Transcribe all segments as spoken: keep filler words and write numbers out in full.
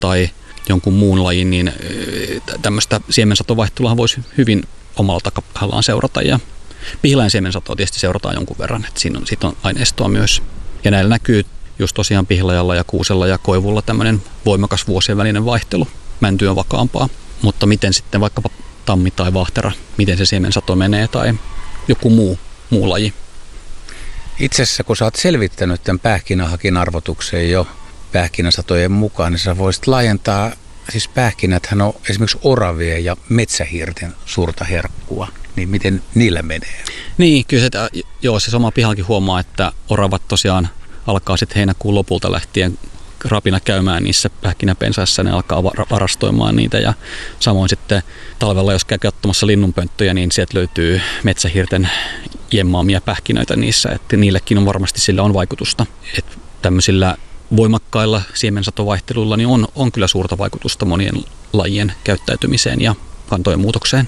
tai jonkun muun lajin, niin tämmöistä siemensatovaihtelua voisi hyvin omalla tahallaan seurata. Ja pihlajan siemensatoa tietysti seurataan jonkun verran, että siinä on, siitä on aineistoa myös. Ja näillä näkyy just tosiaan pihlajalla ja kuusella ja koivulla tämmöinen voimakas vuosien välinen vaihtelu. Mänty on vakaampaa, mutta miten sitten vaikkapa tammi tai vahtera, miten se siemensato menee tai joku muu, muu laji. Itse asiassa kun sä oot selvittänyt tämän pähkinähakin arvotuksen jo pähkinäsatojen mukaan, niin sä voisit laajentaa, siis pähkinäthän on esimerkiksi oravien ja metsähiirten suurta herkkua, niin miten niillä menee? Niin, kyllä se, joo, se sama pihallakin huomaa, että oravat tosiaan alkaa sitten heinäkuun lopulta lähtien rapina käymään niissä pähkinäpensaissa, ne alkaa varastoimaan niitä ja samoin sitten talvella, jos käy katsomassa linnunpönttöjä, niin sieltä löytyy metsähiirten jemmaamia pähkinöitä niissä, että niillekin on varmasti sillä on vaikutusta. Että tämmöisillä voimakkailla siemensatovaihtelululla niin on, on kyllä suurta vaikutusta monien lajien käyttäytymiseen ja kantojen muutokseen.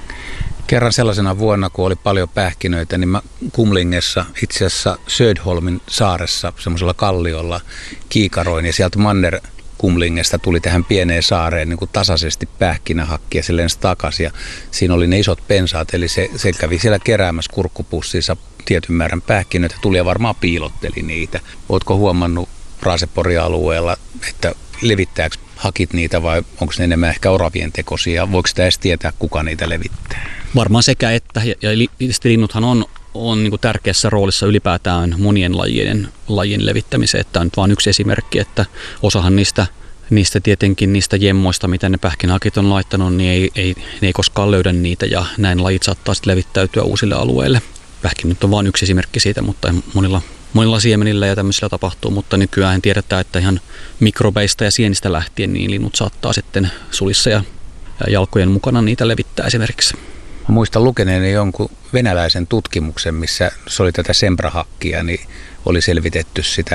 Kerran sellaisena vuonna, kun oli paljon pähkinöitä, niin mä Kumlingessa, itse asiassa Södholmin saaressa, semmoisella kalliolla kiikaroin ja sieltä Manner Kumlingesta tuli tähän pieneen saareen niin kuin tasaisesti pähkinähakkia, se lensi takaisin ja siinä oli ne isot pensaat, eli se, se kävi siellä keräämässä kurkkupussiinsa tietyn määrän pähkinöitä, tuli ja varmaan piilotteli niitä. Ootko huomannut Raaseporin-alueella, että levittääkö hakit niitä vai onko ne enemmän ehkä oravien tekoisia? Voiko sitä edes tietää, kuka niitä levittää? Varmaan sekä että, ja, ja linnuthan on, on niin kuin tärkeässä roolissa ylipäätään monien lajien, lajien levittämiseen. Tämä on nyt vain yksi esimerkki, että osahan niistä, niistä tietenkin niistä jemmoista, mitä ne pähkinähakit on laittanut, niin ei, ei, ne ei koskaan löydä niitä ja näin lajit saattaa sitten levittäytyä uusille alueille. Pähkin nyt on vain yksi esimerkki siitä, mutta monilla Monilla siemenillä ja tämmöisillä tapahtuu, mutta nykyään tiedetään, että ihan mikrobeista ja sienistä lähtien niin linnut saattaa sitten sulissa ja jalkojen mukana niitä levittää esimerkiksi. Mä muistan lukeneeni jonkun venäläisen tutkimuksen, missä se oli tätä sembrahakkia, niin oli selvitetty sitä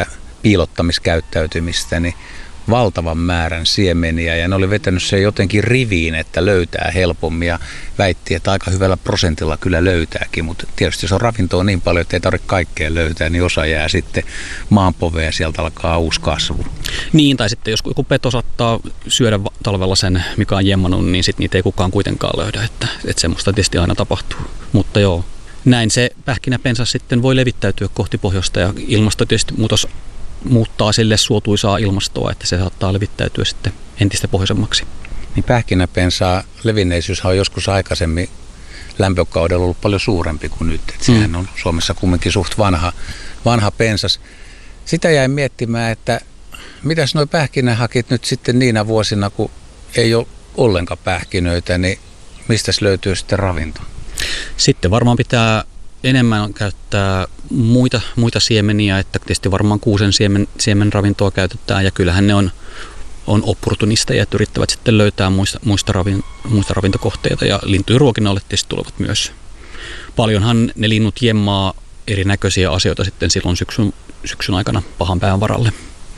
piilottamiskäyttäytymistä, niin valtavan määrän siemeniä ja ne oli vetänyt sen jotenkin riviin, että löytää helpommin ja väitti, että aika hyvällä prosentilla kyllä löytääkin, mutta tietysti se on ravintoa niin paljon, että ei tarvitse kaikkea löytää, niin osa jää sitten maanpoveen ja sieltä alkaa uusi kasvu. Niin, tai sitten jos joku peto saattaa syödä talvella sen, mikä on jemmannut, niin sitten niitä ei kukaan kuitenkaan löydä, että, että semmoista tietysti aina tapahtuu, mutta joo. Näin se pähkinäpensas sitten voi levittäytyä kohti pohjoista ja ilmasto tietysti muutos muuttaa sille suotuisaa ilmastoa, että se saattaa levittäytyä sitten entistä pohjoisemmaksi. Niin pähkinäpensaa levinneisyys on joskus aikaisemmin lämpökaudella ollut paljon suurempi kuin nyt. Et sehän on Suomessa kumminkin suht vanha, vanha pensas. Sitä jäin miettimään, että mitäs nuo pähkinähakit nyt sitten niinä vuosina, kun ei ole ollenkaan pähkinöitä, niin mistäs löytyy sitten ravinto? Sitten varmaan pitää enemmän käyttää muita, muita siemeniä, että tietysti varmaan kuusen siemen, siemenravintoa käytetään ja kyllähän ne on, on opportunisteja, että yrittävät sitten löytää muista, muista, ravin, muista ravintokohteita ja lintujen ruokinnalle tietysti tulevat myös. Paljonhan ne linnut jemmaa erinäköisiä asioita sitten silloin syksyn, syksyn aikana pahan pään varalle.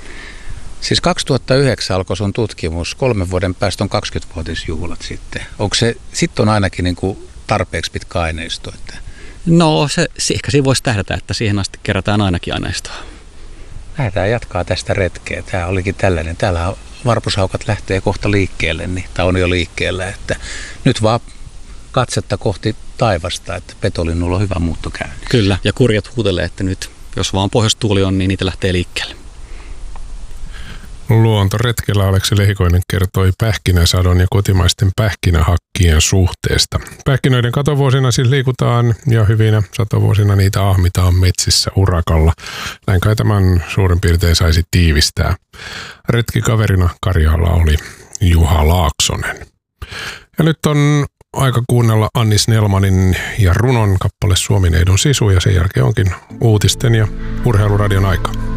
Siis kaksituhattayhdeksän alkoi sun tutkimus, kolmen vuoden päästä on kaksikymmenvuotisjuhlat sitten. Onko se, sitten on ainakin niin kuin tarpeeksi pitkä aineisto, että no, se, ehkä siinä voisi tähdätä, että siihen asti kerätään ainakin aineistoa. Lähdetään jatkaa tästä retkeä. Tämä olikin tällainen. Täällä varpushaukat lähtee kohta liikkeelle, niin tämä on jo liikkeellä. Että nyt vaan katsetta kohti taivasta, että petolinnulla on hyvä muuttokäynti. Kyllä, ja kurjat huutelee, että nyt jos vaan pohjoistuuli on, niin niitä lähtee liikkeelle. Luontoretkellä Aleksi Lehikoinen kertoi pähkinäsadon ja kotimaisten pähkinähakkien suhteesta. Pähkinöiden katovuosina siis liikutaan ja hyvinä satovuosina niitä ahmitaan metsissä urakalla. Näin kai tämän suurin piirtein saisi tiivistää. Retkikaverina Karjaalla oli Juha Laaksonen. Ja nyt on aika kuunnella Anni Snellmanin ja runon kappale Suomineidon sisu ja sen jälkeen onkin uutisten ja urheiluradion aika.